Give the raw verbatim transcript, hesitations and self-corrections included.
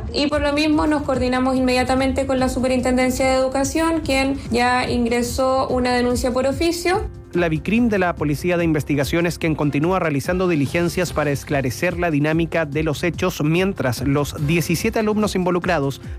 Y por lo mismo nos coordinamos inmediatamente con la Superintendencia de Educación, quien ya ingresó una denuncia por oficio. La Vicrim de la Policía de Investigaciones, quien continúa realizando diligencias para esclarecer la dinámica de los hechos, mientras los diecisiete alumnos involucrados